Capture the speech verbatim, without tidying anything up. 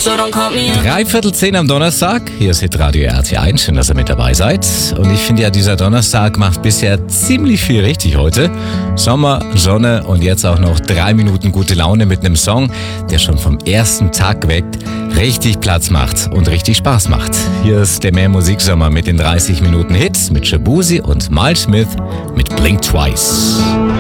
Dreiviertel zehn am Donnerstag. Hier ist Hitradio R T eins. Schön, dass ihr mit dabei seid. Und ich finde ja, dieser Donnerstag macht bisher ziemlich viel richtig heute. Sommer, Sonne und jetzt auch noch drei Minuten gute Laune mit einem Song, der schon vom ersten Tag weg richtig Platz macht und richtig Spaß macht. Hier ist der Mehr Musiksommer mit den dreißig Minuten Hits mit Shabuzi und Miles Smith mit Blink Twice.